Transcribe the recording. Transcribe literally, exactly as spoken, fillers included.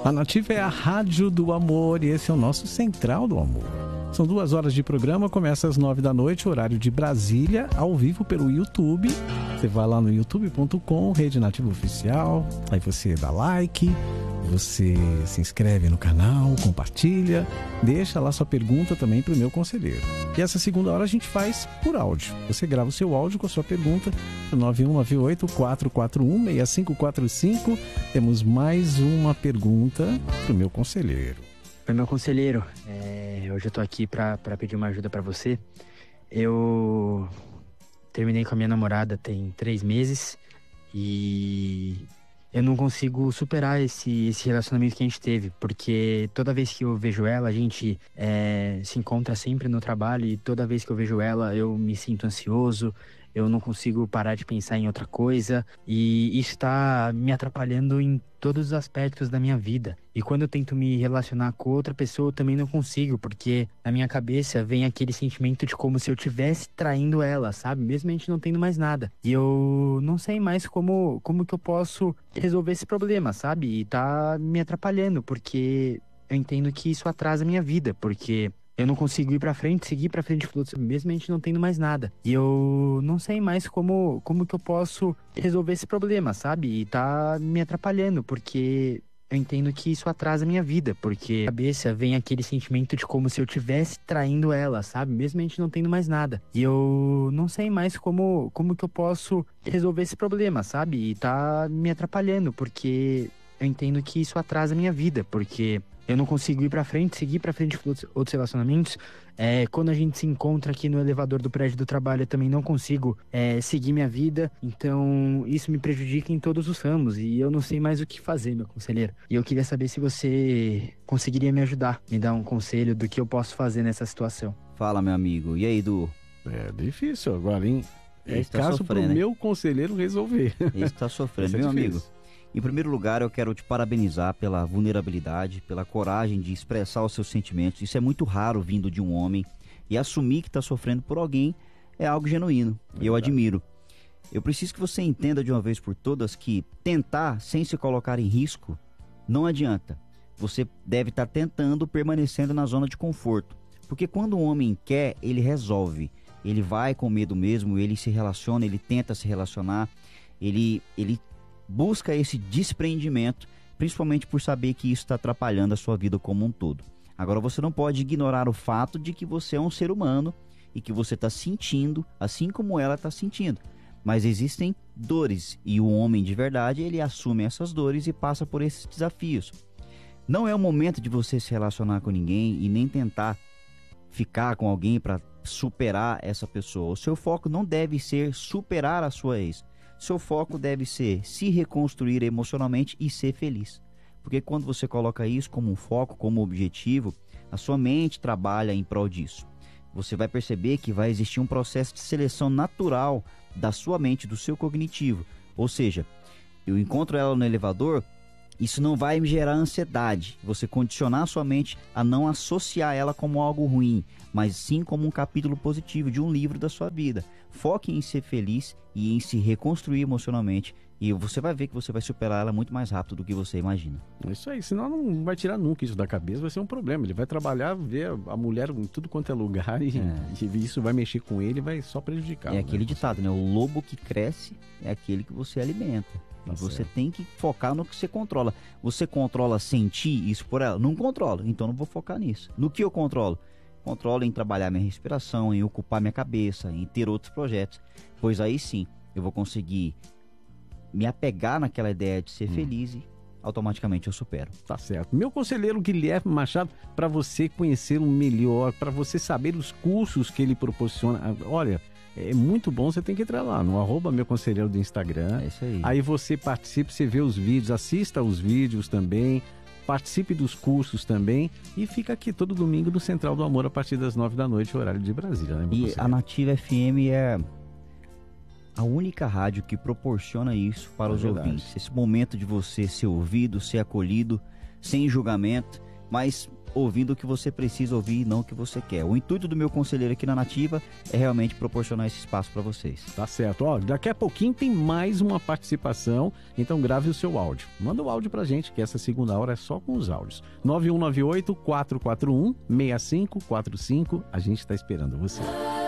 A Nativa é a rádio do amor e esse é o nosso Central do Amor. São duas horas de programa, começa às nove da noite, horário de Brasília, ao vivo pelo YouTube. Você vai lá no youtube ponto com, Rede Nativa Oficial, aí você dá like, você se inscreve no canal, compartilha, deixa lá sua pergunta também para o meu conselheiro. E essa segunda hora a gente faz por áudio. Você grava o seu áudio com a sua pergunta no nove um nove oito, quatro quatro um, seis cinco quatro cinco. Temos mais uma pergunta para o meu conselheiro. Oi, meu conselheiro. É, hoje eu tô aqui para pedir uma ajuda para você. Eu terminei com a minha namorada tem três meses e eu não consigo superar esse, esse relacionamento que a gente teve, porque toda vez que eu vejo ela, a gente é, se encontra sempre no trabalho e toda vez que eu vejo ela, eu me sinto ansioso, eu não consigo parar de pensar em outra coisa e isso está me atrapalhando em todos os aspectos da minha vida. E quando eu tento me relacionar com outra pessoa, eu também não consigo, porque na minha cabeça vem aquele sentimento de como se eu estivesse traindo ela, sabe? Mesmo a gente não tendo mais nada. E eu não sei mais como, como que eu posso resolver esse problema, sabe? E tá me atrapalhando, porque eu entendo que isso atrasa a minha vida, porque eu não consigo ir pra frente, seguir pra frente, mesmo a gente não tendo mais nada. E eu não sei mais como, como que eu posso resolver esse problema, sabe? E tá me atrapalhando, porque eu entendo que isso atrasa a minha vida, porque na cabeça vem aquele sentimento de como se eu estivesse traindo ela, sabe? Mesmo a gente não tendo mais nada. E eu não sei mais como, como que eu posso resolver esse problema, sabe? E tá me atrapalhando, porque eu entendo que isso atrasa a minha vida, porque eu não consigo ir pra frente, seguir pra frente com outros relacionamentos. É, quando a gente se encontra aqui no elevador do prédio do trabalho, eu também não consigo é, seguir minha vida. Então, isso me prejudica em todos os ramos. E eu não sei mais o que fazer, meu conselheiro. E eu queria saber se você conseguiria me ajudar, me dar um conselho do que eu posso fazer nessa situação. Fala, meu amigo. E aí, Du? É difícil agora, hein? É Esse tá caso sofrendo, pro né? meu conselheiro resolver. Esse tá sofrendo, Esse é meu difícil. amigo. Em primeiro lugar, eu quero te parabenizar pela vulnerabilidade, pela coragem de expressar os seus sentimentos. Isso é muito raro vindo de um homem. E assumir que está sofrendo por alguém é algo genuíno. E eu admiro. Eu preciso que você entenda de uma vez por todas que tentar sem se colocar em risco não adianta. Você deve estar tentando permanecendo na zona de conforto. Porque quando um homem quer, ele resolve. Ele vai com medo mesmo, ele se relaciona, ele tenta se relacionar, ele... ele busca esse desprendimento, principalmente por saber que isso está atrapalhando a sua vida como um todo. Agora, você não pode ignorar o fato de que você é um ser humano e que você está sentindo, assim como ela está sentindo. Mas existem dores e o homem de verdade, ele assume essas dores e passa por esses desafios. Não é o momento de você se relacionar com ninguém e nem tentar ficar com alguém para superar essa pessoa. O seu foco não deve ser superar a sua ex. Seu foco deve ser se reconstruir emocionalmente e ser feliz. Porque quando você coloca isso como um foco, como objetivo, a sua mente trabalha em prol disso. Você vai perceber que vai existir um processo de seleção natural da sua mente, do seu cognitivo. Ou seja, eu encontro ela no elevador, isso não vai me gerar ansiedade. Você condicionar a sua mente a não associar ela como algo ruim, mas sim como um capítulo positivo de um livro da sua vida. Foque em ser feliz e em se reconstruir emocionalmente e você vai ver que você vai superar ela muito mais rápido do que você imagina. Isso aí, senão não vai tirar nunca isso da cabeça, vai ser um problema. Ele vai trabalhar, ver a mulher em tudo quanto é lugar e, É. e isso vai mexer com ele e vai só prejudicar. É aquele né? ditado, né? O lobo que cresce é aquele que você alimenta. Tá E você certo. tem que focar no que você controla. Você controla sentir isso por ela? Não controlo, então não vou focar nisso. No que eu controlo? Controlo em trabalhar minha respiração, em ocupar minha cabeça, em ter outros projetos. Pois aí sim, eu vou conseguir me apegar naquela ideia de ser Hum. feliz e automaticamente eu supero. Tá certo. Meu conselheiro Guilherme Machado, para você conhecê-lo melhor, para você saber os cursos que ele proporciona, olha, é muito bom, você tem que entrar lá no arroba meu conselheiro do Instagram. É isso aí. Aí você participe, você vê os vídeos, assista os vídeos também, participe dos cursos também e fica aqui todo domingo no Central do Amor a partir das nove da noite, horário de Brasília, né, meu E conselheiro? a Nativa F M é a única rádio que proporciona isso para É os verdade. ouvintes. Esse momento de você ser ouvido, ser acolhido, sem julgamento. mas ouvindo o que você precisa ouvir e não o que você quer. O intuito do meu conselheiro aqui na Nativa é realmente proporcionar esse espaço para vocês. Tá certo. Ó, daqui a pouquinho tem mais uma participação, então grave o seu áudio. Manda o áudio pra gente, que essa segunda hora é só com os áudios. nove um nove oito, quatro quatro um, seis cinco quatro cinco, a gente tá esperando você.